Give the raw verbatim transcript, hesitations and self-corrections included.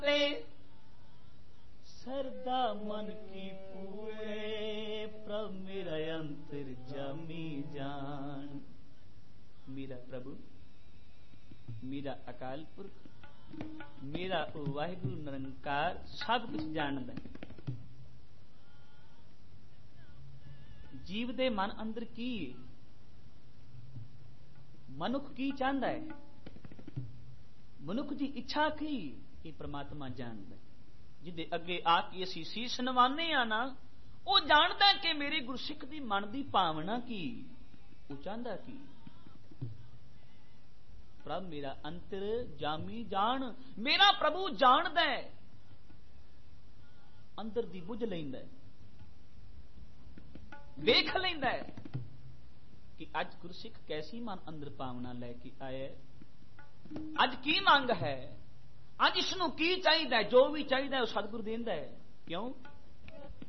सरदा मन की पूरे प्रभु मेरा अंतर जामी जान। मेरा प्रभु मेरा अकाल पुरख मेरा वाहिगुरु निरंकार सब कुछ जानदा। जीव दे मन अंदर की मनुख की चाहता है, मनुख की इच्छा की ये परमात्मा जानदा। जिदे अगे आके असी सीस नवाने आ ना, वो जानता है कि मेरे गुरसिख दी मन दी भावना की, वो चाहता की। प्रभु मेरा अंतर जामी जान। मेरा प्रभु जानदा है, अंदर दी बुझ लैंदा है, वेख लैंदा है कि अज गुरसिख कैसी मन अंदर भावना लैके आया, अज की मंग है, अज इसनू की चाहिए, जो भी चाहिए सतगुरु देंदा है। क्यों?